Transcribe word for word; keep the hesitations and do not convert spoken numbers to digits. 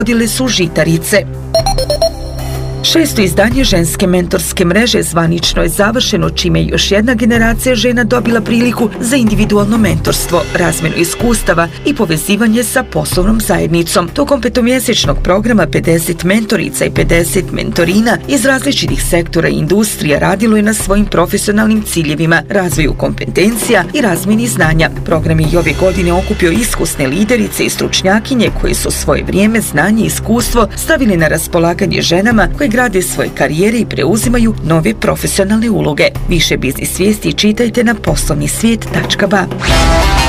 vodile su žitarice. Šesto izdanje ženske mentorske mreže zvanično je završeno, čime je još jedna generacija žena dobila priliku za individualno mentorstvo, razmjenu iskustava i povezivanje sa poslovnom zajednicom. Tokom petomjesečnog programa pedeset mentorica i pedeset mentorina iz različitih sektora i industrija radilo je na svojim profesionalnim ciljevima, razvoju kompetencija i razmjeni znanja. Program je i ove godine okupio iskusne liderice i stručnjakinje koje su svoje vrijeme, znanje i iskustvo stavili na raspolaganje ženama koje grade svoje karijere i preuzimaju nove profesionalne uloge. Više biznis vijesti čitajte na poslovni svijet tačka ba.